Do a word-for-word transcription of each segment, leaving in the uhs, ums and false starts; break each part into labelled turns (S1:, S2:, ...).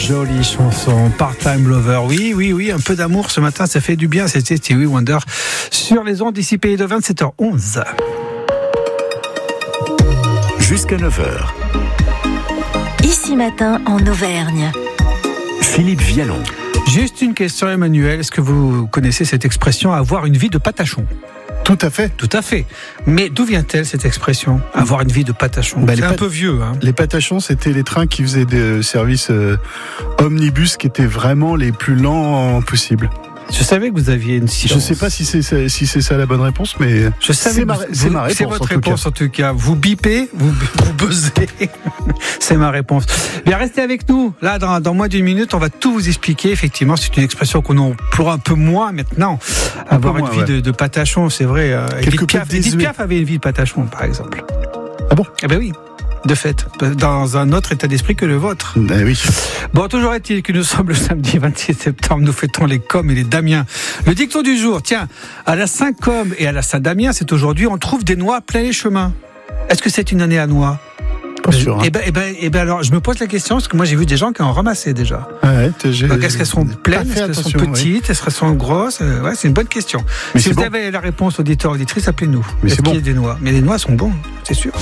S1: jolie chanson, Part-Time Lover. Oui, oui, oui, un peu d'amour ce matin, ça fait du bien. C'était Stevie Wonder sur les ondes d'ici Pays de vingt-sept heures onze.
S2: Jusqu'à neuf heures.
S3: Ici matin en Auvergne.
S2: Philippe Vialon.
S1: Juste une question, Emmanuel. Est-ce que vous connaissez cette expression, avoir une vie de patachon ?
S4: Tout à fait.
S1: Tout à fait. Mais d'où vient-elle cette expression, avoir une vie de patachon ?
S4: bah,
S1: C'est un
S4: pat-
S1: peu vieux. Hein.
S4: Les patachons, c'était les trains qui faisaient des services euh, omnibus qui étaient vraiment les plus lents possibles.
S1: Je savais que vous aviez une science.
S4: Je ne sais pas si c'est, ça, si c'est ça la bonne réponse, mais
S1: Je savais
S4: c'est, ma,
S1: vous-
S4: c'est ma réponse.
S1: C'est votre
S4: en tout
S1: réponse
S4: cas.
S1: en tout cas. Vous bipez, vous, vous buzzez. C'est ma réponse. Bien, restez avec nous. Là, dans, dans moins d'une minute, on va tout vous expliquer. Effectivement, c'est une expression qu'on emploie un peu moins maintenant.
S4: Un
S1: Avoir
S4: peu
S1: une
S4: moins,
S1: vie
S4: ouais.
S1: de, de patachon, c'est vrai. Euh,
S4: Quelque
S1: Edith
S4: peu
S1: Piaf, Edith
S4: désuet.
S1: Piaf avait une vie de patachon, par exemple.
S4: Ah bon ?
S1: Eh ben oui. De fait, dans un autre état d'esprit que le vôtre.
S4: Ben oui.
S1: Bon, toujours est-il que nous sommes le samedi vingt-six septembre, nous fêtons les Coms et les Damiens. Le dicton du jour, tiens, à la Saint-Côme et à la Saint-Damien, c'est aujourd'hui, on trouve des noix plein les chemins. Est-ce que c'est une année à noix ?
S4: Pas sûr. Hein.
S1: Eh ben, eh ben, eh ben alors, je me pose la question, parce que moi j'ai vu des gens qui en ramassaient déjà.
S4: Ouais, t'es- j'ai-
S1: Donc, est-ce qu'elles sont
S4: j'ai
S1: pleines,
S4: pas fait
S1: est-ce qu'elles sont
S4: attention, oui.
S1: petites, est-ce qu'elles sont grosses ? Euh, Ouais, c'est une bonne question.
S4: Mais
S1: si
S4: c'est
S1: vous
S4: bon.
S1: avez la réponse, auditeur, auditrice, appelez-nous.
S4: Mais
S1: Est-ce
S4: c'est
S1: qu'il y
S4: bon.
S1: a des noix ? Mais les noix sont bonnes, c'est sûr.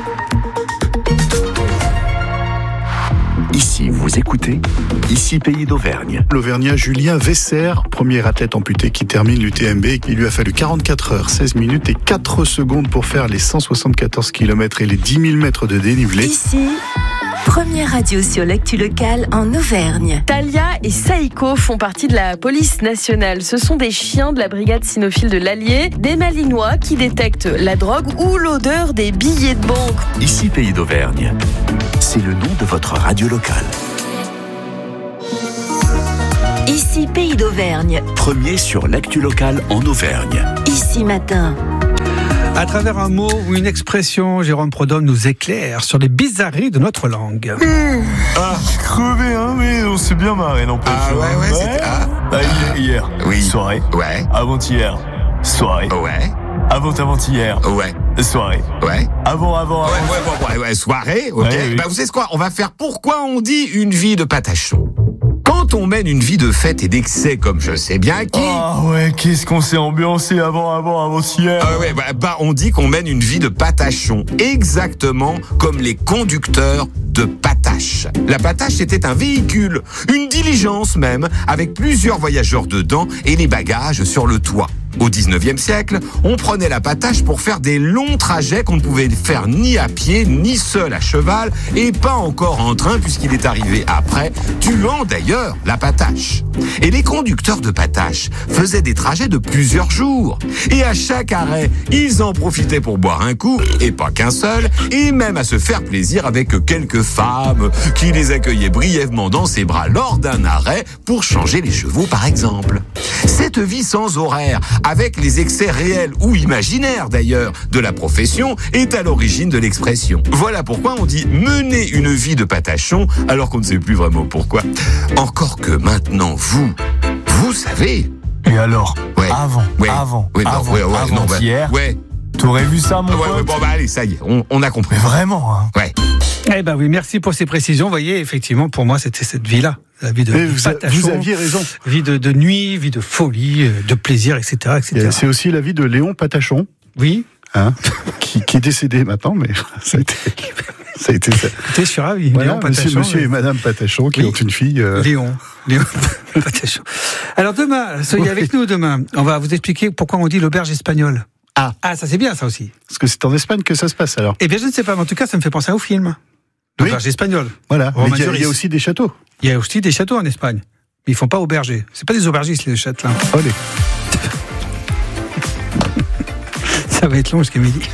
S2: Ici, vous écoutez. Ici, Pays d'Auvergne.
S4: L'Auvergnat Julien Vesser, premier athlète amputé qui termine l'U T M B. Il lui a fallu quarante-quatre heures, seize minutes et quatre secondes pour faire les cent soixante-quatorze kilomètres et les dix mille mètres de dénivelé.
S3: Ici, première radio sur l'actu locale en Auvergne.
S5: Talia et Saïko font partie de la police nationale. Ce sont des chiens de la brigade cynophile de l'Allier, des Malinois qui détectent la drogue ou l'odeur des billets de banque.
S2: Ici, Pays d'Auvergne. C'est le nom de votre radio locale.
S3: Ici, Pays d'Auvergne.
S2: Premier sur l'actu locale en Auvergne.
S3: Ici matin.
S1: À travers un mot ou une expression, Jérôme Prodhomme nous éclaire sur les bizarreries de notre langue.
S6: Ah, crevé, hein, mais on s'est bien marré, n'empêche.
S7: Ah ouais, ouais, c'était... Ah,
S6: Ah, hier, hier,
S7: oui.
S6: soirée.
S7: Ouais,
S6: Avant-hier, soirée.
S7: ouais,
S6: Avant-avant-hier,
S7: ouais,
S6: soirée.
S7: ouais.
S6: Avant, avant,
S7: Ouais,
S6: avant.
S7: ouais, ouais, ouais, ouais, soirée, ok.
S6: Ouais, oui.
S7: Bah, vous savez quoi, on va faire pourquoi on dit une vie de patachon. Quand on mène une vie de fête et d'excès, comme je sais bien qui...
S6: Ah ouais, qu'est-ce qu'on s'est ambiancé avant, avant, avant-hier.
S7: Ah ouais, bah, bah, on dit qu'on mène une vie de patachon, exactement comme les conducteurs de patache. La patache, c'était un véhicule, une diligence même, avec plusieurs voyageurs dedans et les bagages sur le toit. Au dix-neuvième siècle, on prenait la patache pour faire des longs trajets qu'on ne pouvait faire ni à pied, ni seul à cheval, et pas encore en train puisqu'il est arrivé après, tuant d'ailleurs la patache. Et les conducteurs de patache faisaient des trajets de plusieurs jours. Et à chaque arrêt, ils en profitaient pour boire un coup, et pas qu'un seul, et même à se faire plaisir avec quelques femmes qui les accueillaient brièvement dans ses bras lors d'un arrêt pour changer les chevaux par exemple. Cette vie sans horaire, avec les excès réels ou imaginaires d'ailleurs de la profession, est à l'origine de l'expression. Voilà pourquoi on dit mener une vie de patachon alors qu'on ne sait plus vraiment pourquoi. Encore que maintenant, vous, vous savez.
S6: Et alors,
S7: Ouais.
S6: avant,
S7: Ouais.
S6: avant,
S7: Ouais, non,
S6: avant,
S7: ouais, ouais, non, bah,
S6: avant-hier,
S7: ouais.
S6: t'aurais vu ça, mon
S7: Ouais, ouais,
S6: pote?
S7: bon, bah allez, ça y est, on, on a compris.
S6: Mais vraiment, hein.
S7: Ouais.
S1: Eh ben oui, merci pour ces précisions. Vous voyez, effectivement, pour moi, c'était cette vie-là. La vie de
S4: Et vous, a-
S1: patachon,
S4: vous aviez raison.
S1: vie de, de nuit, vie de folie, euh, de plaisir, et cetera, et cetera.
S4: Et c'est aussi la vie de Léon Patachon,
S1: Oui,
S4: hein, qui, qui est décédé maintenant, mais ça a été, ça a été ça.
S1: écoutez, je suis ravi.
S4: Voilà,
S1: Léon
S4: monsieur,
S1: Patachon,
S4: monsieur et
S1: euh,
S4: madame Patachon qui
S1: oui.
S4: ont une fille. euh,
S1: Léon. Léon Patachon. Alors demain, soyez
S4: Oui.
S1: avec nous demain. On va vous expliquer pourquoi on dit l'auberge espagnole.
S4: Ah.
S1: Ah, ça c'est bien ça aussi.
S4: Parce que c'est en Espagne que ça se passe alors.
S1: Eh bien, je ne sais pas, mais en tout cas, ça me fait penser au film.
S4: Oui.
S1: L'auberge espagnole.
S4: Voilà.
S1: Romain
S4: Mais il y a- il y,
S1: Duris.
S4: a aussi des châteaux.
S1: Il y a aussi des châteaux en Espagne. Mais ils font pas auberger. C'est pas des aubergistes, les châtelains.
S4: Allez.
S1: Ça va être long jusqu'à midi.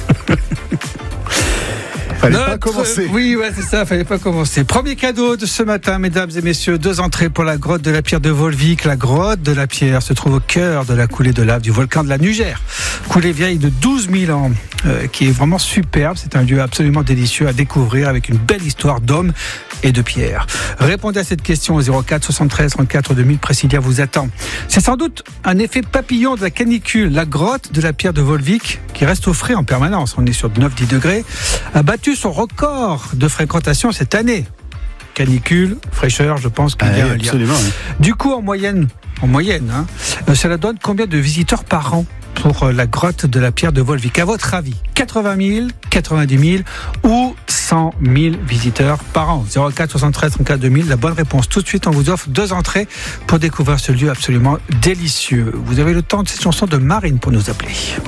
S4: Fallait
S1: Notre-
S4: pas commencer.
S1: Oui, ouais, c'est ça, fallait pas commencer. Premier cadeau de ce matin, mesdames et messieurs, deux entrées pour la grotte de la Pierre de Volvic. La grotte de la Pierre se trouve au cœur de la coulée de lave du volcan de la Nugère. Coulée vieille de douze mille ans, euh, qui est vraiment superbe. C'est un lieu absolument délicieux à découvrir avec une belle histoire d'hommes et de pierres. Répondez à cette question au zéro quatre soixante-treize trente-quatre deux mille. Précilia vous attend. C'est sans doute un effet papillon de la canicule. La grotte de la Pierre de Volvic, qui reste au frais en permanence, on est sur neuf à dix degrés, a battu son record de fréquentation cette année. canicule, fraîcheur, je pense qu'il y a
S4: Ah,
S1: un lien.
S4: absolument. Oui.
S1: Du coup, en moyenne, en moyenne, hein, cela donne combien de visiteurs par an pour la grotte de la pierre de Volvic? À votre avis, quatre-vingt mille, quatre-vingt-dix mille ou cent mille visiteurs par an? zéro quatre soixante-treize trente-quatre deux mille, la bonne réponse. Tout de suite, on vous offre deux entrées pour découvrir ce lieu absolument délicieux. Vous avez le temps de cette chanson de Marine pour nous appeler.